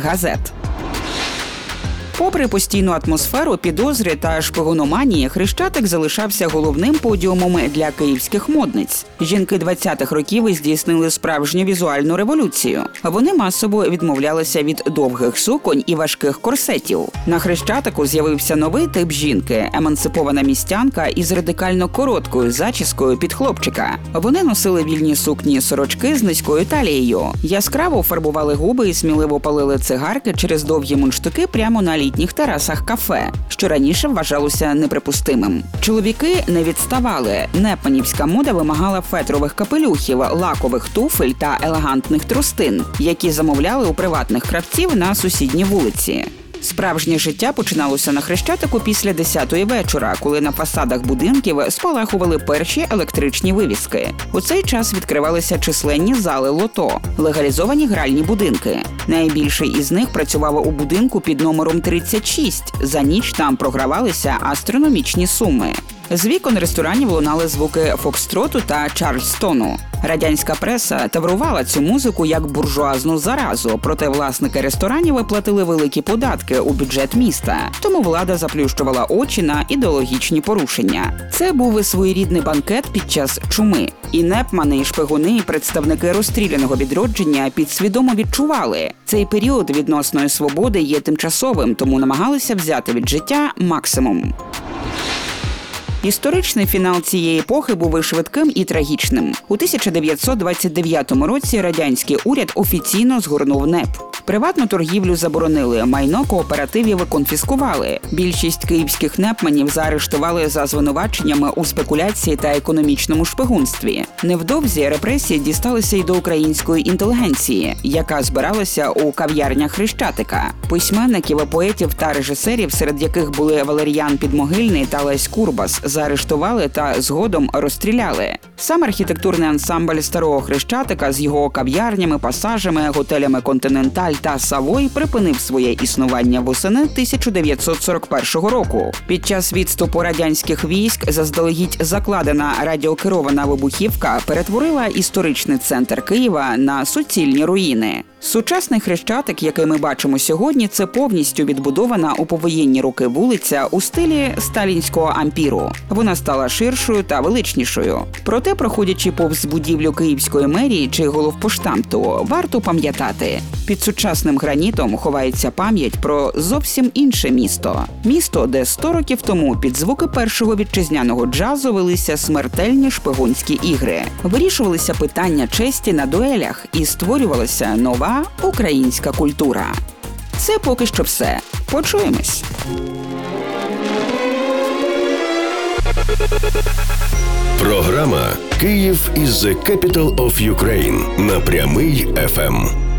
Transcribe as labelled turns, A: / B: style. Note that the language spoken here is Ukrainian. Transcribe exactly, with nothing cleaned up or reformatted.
A: газет. Попри постійну атмосферу підозри та шпигономанії, Хрещатик залишався головним подіумом для київських модниць. Жінки двадцятих років здійснили справжню візуальну революцію. Вони масово відмовлялися від довгих суконь і важких корсетів. На Хрещатику з'явився новий тип жінки – емансипована містянка із радикально короткою зачіскою під хлопчика. Вони носили вільні сукні-сорочки з низькою талією, яскраво фарбували губи і сміливо палили цигарки через довгі мундштуки прямо на літніх терасах кафе, що раніше вважалося неприпустимим. Чоловіки не відставали. Непманівська мода вимагала фетрових капелюхів, лакових туфель та елегантних трустин, які замовляли у приватних кравців на сусідній вулиці. Справжнє життя починалося на Хрещатику після десятої вечора, коли на фасадах будинків спалахували перші електричні вивіски. У цей час відкривалися численні зали лото, легалізовані гральні будинки. Найбільший із них працював у будинку під номером тридцять шість. За ніч там програвалися астрономічні суми. З вікон ресторанів лунали звуки фокстроту та чарльстону. Радянська преса таврувала цю музику як буржуазну заразу, проте власники ресторанів платили великі податки у бюджет міста, тому влада заплющувала очі на ідеологічні порушення. Це був своєрідний банкет під час чуми. І непмани, і шпигуни, і представники розстріляного відродження підсвідомо відчували, цей період відносної свободи є тимчасовим, тому намагалися взяти від життя максимум. Історичний фінал цієї епохи був і швидким, і трагічним. У тисяча дев'ятсот двадцять дев'ятому році радянський уряд офіційно згорнув НЕП. Приватну торгівлю заборонили, майно кооперативів конфіскували. Більшість київських непманів заарештували за звинуваченнями у спекуляції та економічному шпигунстві. Невдовзі репресії дісталися й до української інтелігенції, яка збиралася у кав'ярнях Хрещатика. Письменників, поетів та режисерів, серед яких були Валеріян Підмогильний та Лесь Курбас, заарештували та згодом розстріляли. Сам архітектурний ансамбль Старого Хрещатика з його кав'ярнями, пасажами, готелями «Континенталь» та «Савой» припинив своє існування восени тисяча дев'ятсот сорок першого року. Під час відступу радянських військ заздалегідь закладена радіокерована вибухівка перетворила історичний центр Києва на суцільні руїни. Сучасний Хрещатик, який ми бачимо сьогодні, це повністю відбудована у повоєнні роки вулиця у стилі сталінського ампіру. Вона стала ширшою та величнішою. Проте, проходячи повз будівлю Київської мерії чи головпоштамту, варто пам'ятати, під сучасним гранітом ховається пам'ять про зовсім інше місто. Місто, де сто років тому під звуки першого вітчизняного джазу велися смертельні шпигунські ігри. Вирішувалися питання честі на дуелях і створювалася нова українська культура. Це поки що все. Почуємось.
B: Програма «Київ is the capital of Ukraine» на Прямий еф ем.